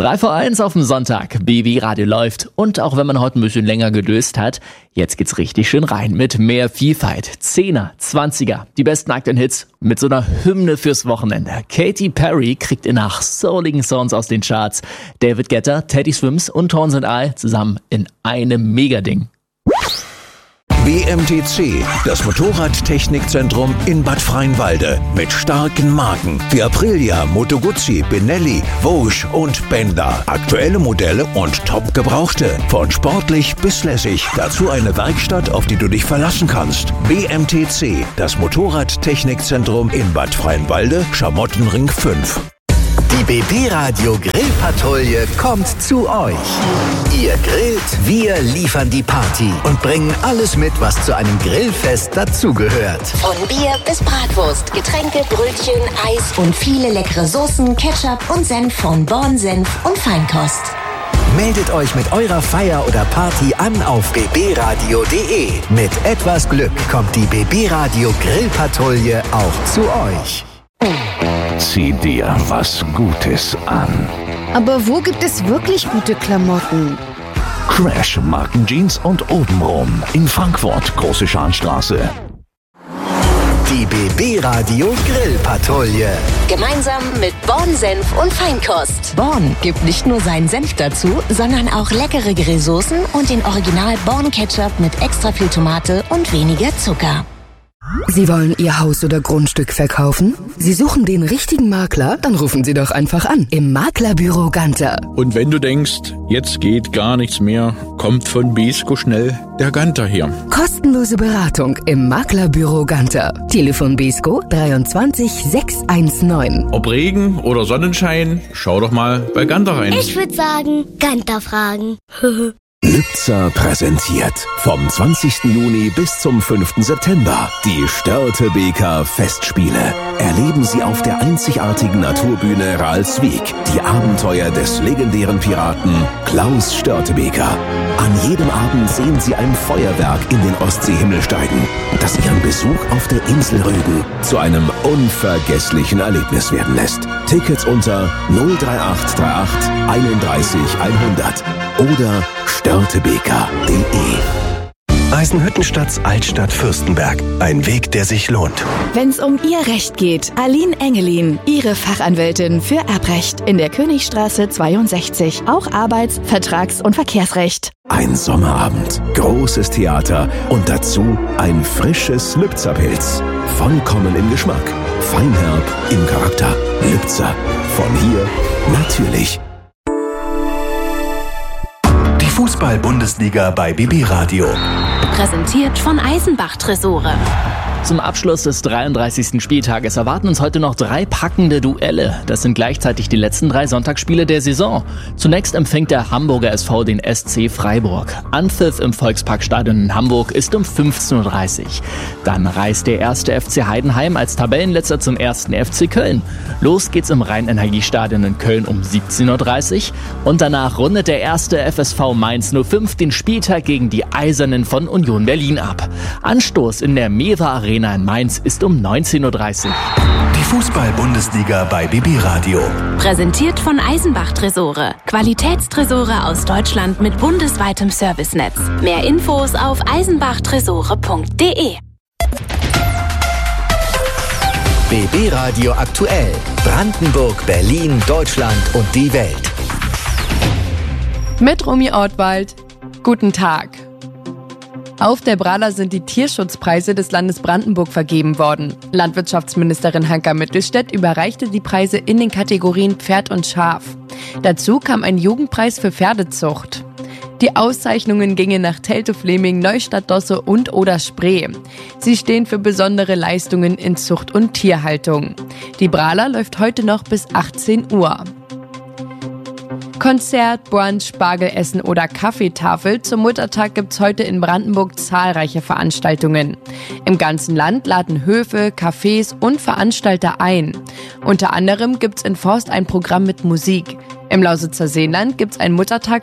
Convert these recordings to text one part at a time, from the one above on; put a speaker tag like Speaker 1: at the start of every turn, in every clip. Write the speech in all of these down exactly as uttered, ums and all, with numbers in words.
Speaker 1: drei vor eins auf dem Sonntag. B B Radio läuft. Und auch wenn man heute ein bisschen länger gedöst hat, jetzt geht's richtig schön rein mit mehr Vielfalt. Zehner, Zwanziger, die besten aktuellen Hits mit so einer Hymne fürs Wochenende. Katy Perry kriegt in nach souligen Songs aus den Charts. David Guetta, Teddy Swims und Tones and I zusammen in einem Megading.
Speaker 2: B M T C, das Motorradtechnikzentrum in Bad Freienwalde. Mit starken Marken wie Aprilia, Moto Guzzi, Benelli, Vosges und Bender. Aktuelle Modelle und top gebrauchte. Von sportlich bis lässig. Dazu eine Werkstatt, auf die du dich verlassen kannst. B M T C, das Motorradtechnikzentrum in Bad Freienwalde, Schamottenring fünf.
Speaker 3: Die B B Radio Grillpatrouille kommt zu euch. Ihr grillt, wir liefern die Party und bringen alles mit, was zu einem Grillfest dazugehört.
Speaker 4: Von Bier bis Bratwurst, Getränke, Brötchen, Eis und viele leckere Soßen, Ketchup und Senf von Born Senf und Feinkost.
Speaker 3: Meldet euch mit eurer Feier oder Party an auf b b radio punkt d e. Mit etwas Glück kommt die B B Radio Grillpatrouille auch zu euch.
Speaker 2: Zieh dir was Gutes an.
Speaker 5: Aber wo gibt es wirklich gute Klamotten?
Speaker 2: Crash Markenjeans und obenrum in Frankfurt, Große Scharnstraße.
Speaker 3: Die B B Radio Grillpatrouille.
Speaker 4: Gemeinsam mit Born Senf und Feinkost. Born gibt nicht nur seinen Senf dazu, sondern auch leckere Grillsoßen und den Original Born Ketchup mit extra viel Tomate und weniger Zucker.
Speaker 6: Sie wollen Ihr Haus oder Grundstück verkaufen? Sie suchen den richtigen Makler? Dann rufen Sie doch einfach an im Maklerbüro Ganter.
Speaker 7: Und wenn du denkst, jetzt geht gar nichts mehr, kommt von Besko schnell der Ganter her.
Speaker 6: Kostenlose Beratung im Maklerbüro Ganter. Telefon Besko dreiundzwanzig sechshundertzneunzehn.
Speaker 7: Ob Regen oder Sonnenschein, schau doch mal bei Ganter rein.
Speaker 8: Ich würde sagen, Ganter fragen.
Speaker 2: Lübzer präsentiert vom zwanzigsten Juni bis zum fünften September die Störtebeker Festspiele. Erleben Sie auf der einzigartigen Naturbühne Ralswiek die Abenteuer des legendären Piraten Klaus Störtebeker. An jedem Abend sehen Sie ein Feuerwerk in den Ostseehimmel steigen, das Ihren Besuch auf der Insel Rügen zu einem unvergesslichen Erlebnis werden lässt. Tickets unter null drei acht drei acht einunddreißig hundert oder störtebeker punkt de.
Speaker 3: Eisenhüttenstadts Altstadt Fürstenberg. Ein Weg, der sich lohnt.
Speaker 9: Wenn's um Ihr Recht geht, Aline Engelin, Ihre Fachanwältin für Erbrecht in der Königstraße zweiundsechzig. Auch Arbeits-, Vertrags- und Verkehrsrecht.
Speaker 2: Ein Sommerabend, großes Theater und dazu ein frisches Lübzer-Pilz. Vollkommen im Geschmack, feinherb im Charakter. Lübzer, von hier natürlich.
Speaker 3: Fußball-Bundesliga bei B B Radio.
Speaker 4: Präsentiert von Eisenbach Tresore.
Speaker 1: Zum Abschluss des dreiunddreißigsten Spieltages erwarten uns heute noch drei packende Duelle. Das sind gleichzeitig die letzten drei Sonntagsspiele der Saison. Zunächst empfängt der Hamburger S V den S C Freiburg. Anpfiff im Volksparkstadion in Hamburg ist um fünfzehn Uhr dreißig. Dann reist der erste F C Heidenheim als Tabellenletzter zum ersten F C Köln. Los geht's im Rhein-Energiestadion in Köln um siebzehn Uhr dreißig. Und danach rundet der erste F S V Mainz null fünf den Spieltag gegen die Eisernen von Union Berlin ab. Anstoß in der Mewa Arena in Mainz ist um neunzehn Uhr dreißig.
Speaker 3: Die Fußball-Bundesliga bei B B Radio.
Speaker 4: Präsentiert von Eisenbach Tresore. Qualitätstresore aus Deutschland mit bundesweitem Servicenetz. Mehr Infos auf eisenbachtresore punkt de.
Speaker 3: B B Radio aktuell. Brandenburg, Berlin, Deutschland und die Welt.
Speaker 9: Mit Romy Ortwald. Guten Tag. Auf der Brala sind die Tierschutzpreise des Landes Brandenburg vergeben worden. Landwirtschaftsministerin Hanka Mittelstädt überreichte die Preise in den Kategorien Pferd und Schaf. Dazu kam ein Jugendpreis für Pferdezucht. Die Auszeichnungen gingen nach Teltow-Fleming, Neustadt-Dosse und Oder-Spree. Sie stehen für besondere Leistungen in Zucht und Tierhaltung. Die Brala läuft heute noch bis achtzehn Uhr. Konzert, Brunch, Spargelessen oder Kaffeetafel. Zum Muttertag gibt's heute in Brandenburg zahlreiche Veranstaltungen. Im ganzen Land laden Höfe, Cafés und Veranstalter ein. Unter anderem gibt's in Forst ein Programm mit Musik. Im Lausitzer Seenland gibt's ein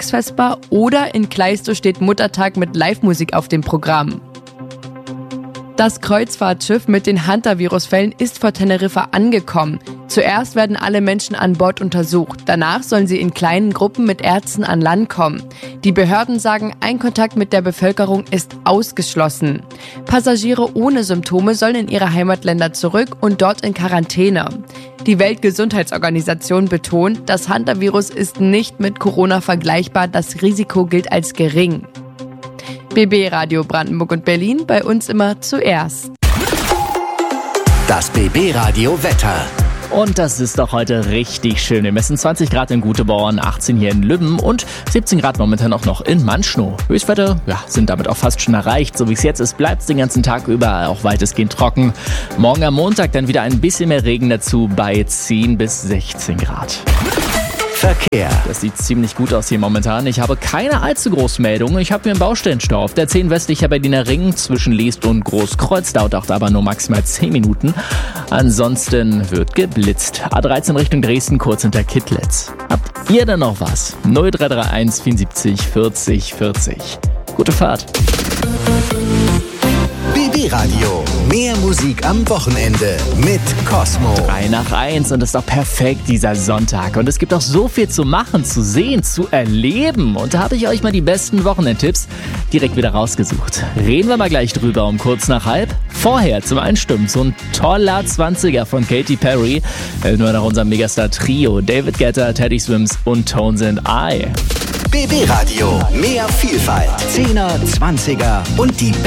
Speaker 9: Muttertagsvesper oder in Kleistow steht Muttertag mit Live-Musik auf dem Programm. Das Kreuzfahrtschiff mit den Hantavirus-Fällen ist vor Teneriffa angekommen. Zuerst werden alle Menschen an Bord untersucht. Danach sollen sie in kleinen Gruppen mit Ärzten an Land kommen. Die Behörden sagen, ein Kontakt mit der Bevölkerung ist ausgeschlossen. Passagiere ohne Symptome sollen in ihre Heimatländer zurück und dort in Quarantäne. Die Weltgesundheitsorganisation betont, das Hantavirus ist nicht mit Corona vergleichbar. Das Risiko gilt als gering. B B Radio Brandenburg und Berlin, bei uns immer zuerst.
Speaker 3: Das B B Radio Wetter.
Speaker 1: Und das ist doch heute richtig schön. Wir messen zwanzig Grad in Guteborn, achtzehn hier in Lübben und siebzehn Grad momentan auch noch in Manschnow. Höchstwerte ja, sind damit auch fast schon erreicht. So wie es jetzt ist, bleibt es den ganzen Tag über auch weitestgehend trocken. Morgen am Montag dann wieder ein bisschen mehr Regen dazu bei zehn bis sechzehn Grad.
Speaker 3: Verkehr.
Speaker 1: Das sieht ziemlich gut aus hier momentan. Ich habe keine allzu großen Meldungen. Ich habe mir einen Baustellenstau auf der zehn westlicher Berliner Ring zwischen Leest und Großkreuz. Dauert auch aber nur maximal zehn Minuten. Ansonsten wird geblitzt. A dreizehn Richtung Dresden, kurz hinter Kittlitz. Habt ihr denn noch was? null drei drei eins vierundsiebzig vierzig vierzig. Gute Fahrt.
Speaker 3: B B Radio. Mehr Musik am Wochenende mit Cosmo.
Speaker 1: drei nach eins und das ist doch perfekt dieser Sonntag. Und es gibt auch so viel zu machen, zu sehen, zu erleben. Und da habe ich euch mal die besten Wochenendtipps direkt wieder rausgesucht. Reden wir mal gleich drüber um kurz nach halb. Vorher zum Einstimmen so ein toller zwanziger von Katy Perry. Nur nach unserem Megastar-Trio David Guetta, Teddy Swims und Tones and I.
Speaker 3: B B Radio. Mehr Vielfalt. Zehner, Zwanziger und die